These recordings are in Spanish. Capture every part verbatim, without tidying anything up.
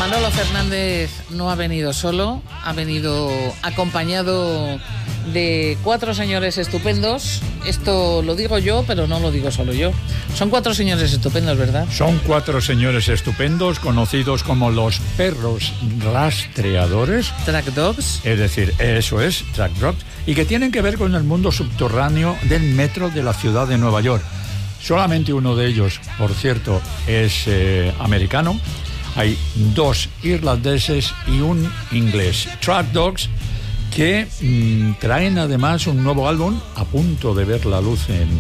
Manolo Fernández no ha venido solo, ha venido acompañado de cuatro señores estupendos. Esto lo digo yo, pero no lo digo solo yo. Son cuatro señores estupendos, ¿verdad? Son cuatro señores estupendos, conocidos como los perros rastreadores. Track Dogs. Es decir, eso es, Track Dogs, y que tienen que ver con el mundo subterráneo del metro de la ciudad de Nueva York. Solamente uno de ellos, por cierto, es eh, americano. Hay dos irlandeses y un inglés. Track Dogs, que mmm, traen además un nuevo álbum a punto de ver la luz en,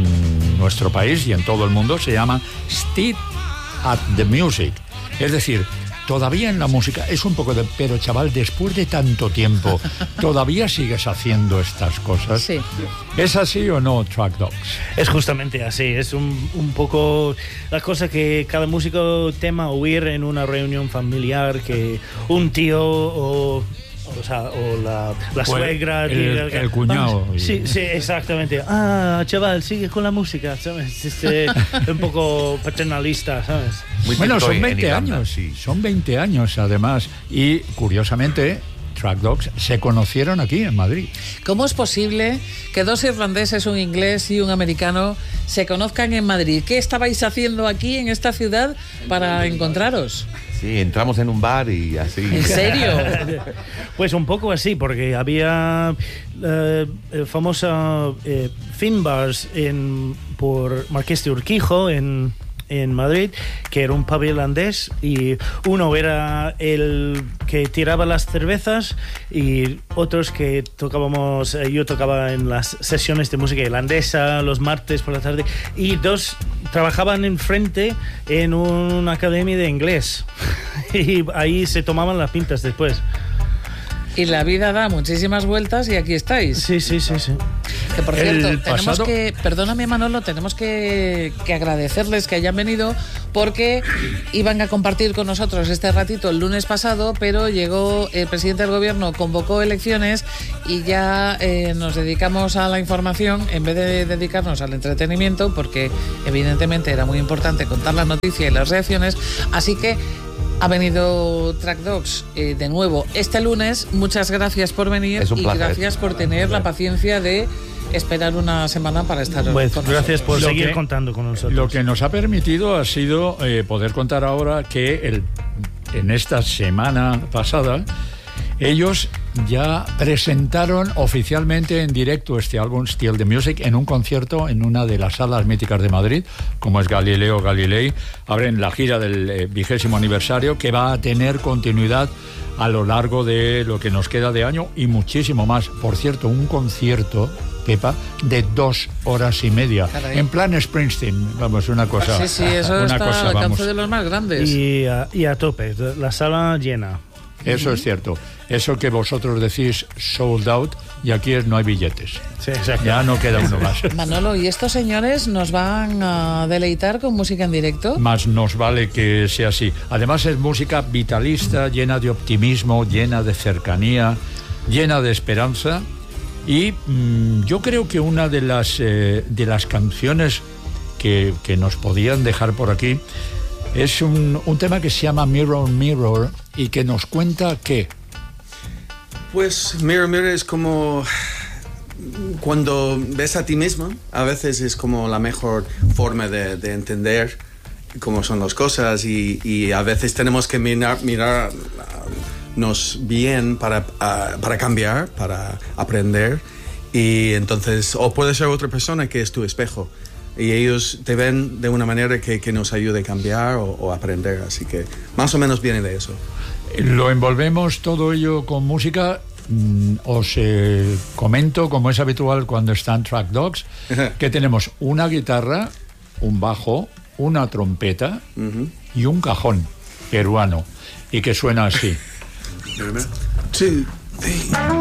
en nuestro país y en todo el mundo. Se llama Still at the Music. Es decir, todavía en la música es un poco de... Pero chaval, después de tanto tiempo, ¿todavía sigues haciendo estas cosas? Sí. ¿Es así o no, Track Dogs? Es justamente así. Es un, un poco la cosa que cada músico tema oír en una reunión familiar, que un tío o... O sea, o la, la suegra... El, el, el cuñado. Ah, sí, sí, exactamente. Ah, chaval, sigue con la música, ¿sabes? Este, un poco paternalista, ¿sabes? Muy bueno, son veinte años, sí. Son veinte años, además. Y, curiosamente, Track Dogs se conocieron aquí, en Madrid. ¿Cómo es posible que dos irlandeses, un inglés y un americano se conozcan en Madrid? ¿Qué estabais haciendo aquí, en esta ciudad, para encontraros? Sí, entramos en un bar y así. ¿En serio? Pues un poco así, porque había eh, el famoso eh, Fin Bars en, por Marqués de Urquijo, en, en Madrid, que era un pub irlandés, y uno era el que tiraba las cervezas y otros que tocábamos, eh, yo tocaba en las sesiones de música irlandesa los martes por la tarde, y dos trabajaban enfrente en una academia de inglés y ahí se tomaban las pintas después. Y la vida da muchísimas vueltas y aquí estáis. Sí, sí, sí, sí. Que por cierto, El tenemos pasado... que, perdóname Manolo, tenemos que, que agradecerles que hayan venido, porque iban a compartir con nosotros este ratito el lunes pasado, pero llegó el presidente del gobierno, convocó elecciones y ya eh, nos dedicamos a la información en vez de dedicarnos al entretenimiento, porque evidentemente era muy importante contar la noticia y las reacciones, así que ha venido Track Dogs eh, de nuevo este lunes. Muchas gracias por venir y placer. Gracias por tener la paciencia de esperar una semana para estar pues, con gracias nosotros. por lo seguir que, contando con nosotros. Lo que nos ha permitido ha sido eh, poder contar ahora que el, en esta semana pasada ellos ya presentaron oficialmente en directo este álbum Still the Music en un concierto en una de las salas míticas de Madrid, como es Galileo Galilei. Abren la gira del eh, vigésimo aniversario, que va a tener continuidad a lo largo de lo que nos queda de año y muchísimo más. Por cierto, un concierto, Pepa, de dos horas y media. Caray. En plan Springsteen, vamos, una cosa. Sí, sí, eso una está cosa, al alcance vamos. de los más grandes. Y, uh, y a tope, la sala llena. Eso es cierto. Eso que vosotros decís sold out, y aquí es no hay billetes. Sí, exacto. Ya no queda uno más. Manolo, ¿y estos señores nos van a deleitar con música en directo? Más nos vale que sea así. Además es música vitalista, llena de optimismo, llena de cercanía, llena de esperanza. Y mmm, yo creo que una de las, eh, de las canciones que, que nos podían dejar por aquí es un, un tema que se llama Mirror Mirror y que nos cuenta que... Pues Mirror Mirror es como cuando ves a ti mismo, a veces es como la mejor forma de, de entender cómo son las cosas, y, y a veces tenemos que mirar, mirarnos bien para, uh, para cambiar, para aprender, y entonces, o puede ser otra persona que es tu espejo. Y ellos te ven de una manera que, que nos ayude a cambiar o, o aprender, así que más o menos viene de eso. Lo envolvemos todo ello con música. Mm, os eh, comento, como es habitual cuando están Track Dogs, que tenemos una guitarra, un bajo, una trompeta uh-huh. y un cajón peruano, y que suena así. Two, three.